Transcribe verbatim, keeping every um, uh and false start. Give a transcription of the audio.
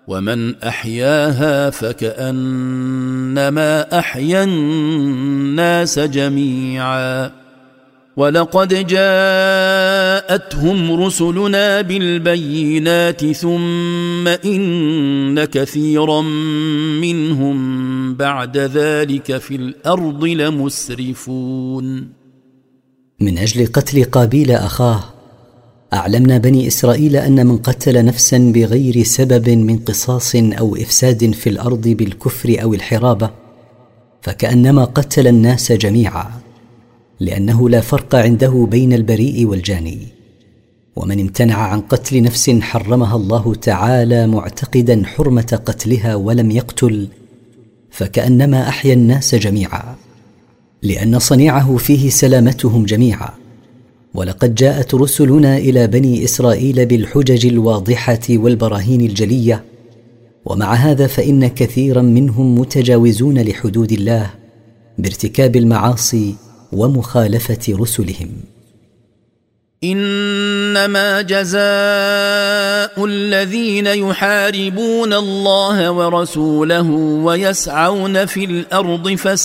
ومن أحياها فكأنما أحيا الناس جميعا ولقد جاءتهم رسلنا بالبينات ثم إن كثيرا منهم بعد ذلك في الأرض لمسرفون. من أجل قتل قابيل أخاه أعلمنا بني إسرائيل أن من قتل نفسا بغير سبب من قصاص أو إفساد في الأرض بالكفر أو الحرابة فكأنما قتل الناس جميعا، لأنه لا فرق عنده بين البريء والجاني. ومن امتنع عن قتل نفس حرمها الله تعالى معتقدا حرمة قتلها ولم يقتل فكأنما أحيا الناس جميعا، لأن صنيعه فيه سلامتهم جميعا. ولقد جاءت رسلنا إلى بني إسرائيل بالحجج الواضحة والبراهين الجلية، ومع هذا فإن كثيرا منهم متجاوزون لحدود الله بارتكاب المعاصي ومخالفة رسلهم. إنما جزاء الذين يحاربون الله ورسوله ويسعون في الأرض فسادا